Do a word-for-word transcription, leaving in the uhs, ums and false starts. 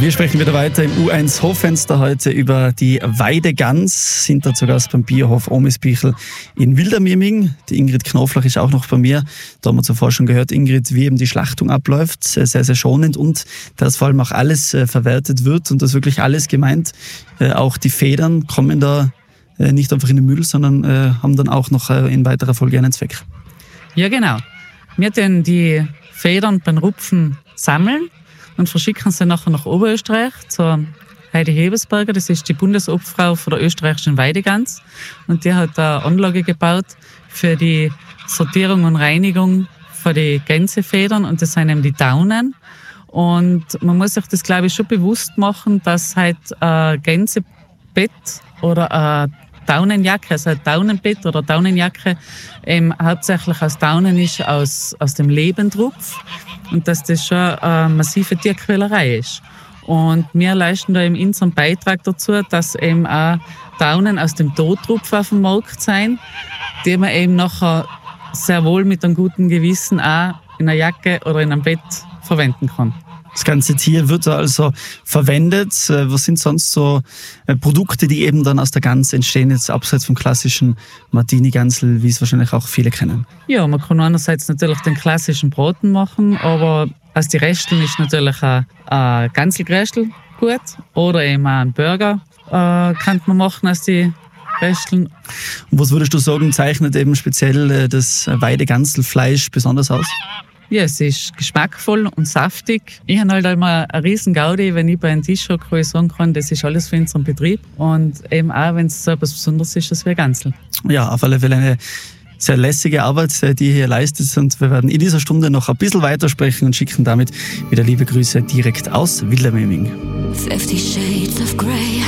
Wir sprechen wieder weiter im U eins Hoffenster heute über die Weidegans. Sind da zu Gast beim Biohof Omisbichl in Wildermieming. Die Ingrid Knoflach ist auch noch bei mir. Da haben wir zuvor schon gehört, Ingrid, wie eben die Schlachtung abläuft. Sehr, sehr schonend und dass vor allem auch alles äh, verwertet wird und das wirklich alles gemeint. Äh, auch die Federn kommen da äh, nicht einfach in den Müll, sondern äh, haben dann auch noch äh, in weiterer Folge einen Zweck. Ja, genau. Wir tun die Federn beim Rupfen sammeln und verschicken sie nachher nach Oberösterreich zur Heidi Hebesberger. Das ist die Bundesobfrau von der österreichischen Weidegans. Und die hat eine Anlage gebaut für die Sortierung und Reinigung von den Gänsefedern. Und das sind eben die Daunen. Und man muss sich das, glaube ich, schon bewusst machen, dass halt ein Gänsebett oder eine Daunenjacke, also ein Daunenbett oder Daunenjacke, eben hauptsächlich aus Daunen ist, aus, aus dem Lebendrupf. Und dass das schon eine massive Tierquälerei ist. Und wir leisten da eben unseren Beitrag dazu, dass eben auch Daunen aus dem Totrupf auf dem Markt sind, die man eben nachher sehr wohl mit einem guten Gewissen auch in einer Jacke oder in einem Bett verwenden kann. Das ganze Tier wird da also verwendet. Was sind sonst so Produkte, die eben dann aus der Gans entstehen, jetzt abseits vom klassischen Martini-Gansel, wie es wahrscheinlich auch viele kennen? Ja, man kann einerseits natürlich den klassischen Braten machen, aber aus den Resteln ist natürlich ein, ein Ganselgrästel gut oder eben auch ein Burger äh, kann man machen aus den Resteln. Und was würdest du sagen, zeichnet eben speziell das Weideganselfleisch besonders aus? Ja, es ist geschmackvoll und saftig. Ich habe halt immer eine riesen Gaudi, wenn ich bei einem Tisch hocke, sagen kann, das ist alles für unseren Betrieb. Und eben auch, wenn es so etwas Besonderes ist, das wäre Gansel. Ja, auf alle Fälle eine sehr lässige Arbeit, die ihr hier leistet. Und wir werden in dieser Stunde noch ein bisschen weitersprechen und schicken damit wieder liebe Grüße direkt aus Wildermieming. Fifty Shades of Grey.